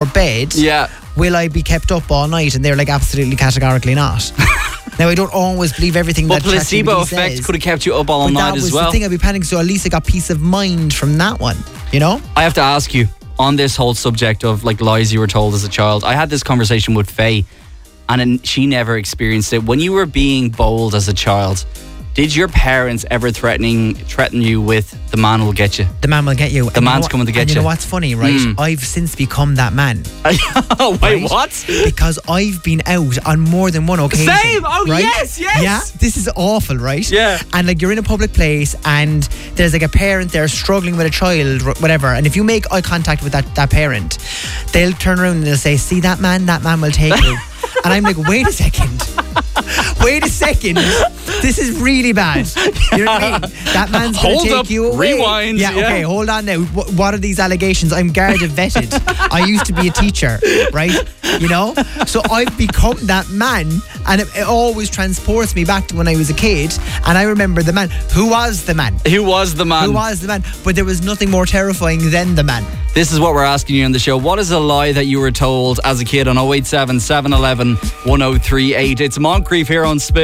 bed, will I be kept up all night? And they're like, absolutely categorically not. Now, I don't always believe everything that placebo ChatGPT effect says, could have kept you up all but night that as was well. the thing, I'd be panicking, so at least I got peace of mind from that one, you know? I have to ask you, on this whole subject of like lies you were told as a child, I had this conversation with Faye, and she never experienced it. When you were being bold as a child, did your parents ever threaten you with the man will get you? The man will get you. The man's coming to get you. You know what's funny, right? I've since become that man. Wait, right? what? Because I've been out on more than one occasion. Same! Oh, right? yes! Yeah, this is awful, right? Yeah. And like you're in a public place and there's like a parent there struggling with a child, whatever. And if you make eye contact with that parent, they'll turn around and they'll say, see that man will take you. And I'm like, wait a second. This is really bad. You know what I mean? That man's going to take you away. Rewind. Yeah, okay, hold on now. What are these allegations? I'm guarded vetted. I used to be a teacher, right? You know? So I've become that man, and it always transports me back to when I was a kid. And I remember the man. Who was the man? Who was the man? Who was the man? But there was nothing more terrifying than the man. This is what we're asking you on the show. What is a lie that you were told as a kid on 087 711 1038? It's Moncrief here on Spin.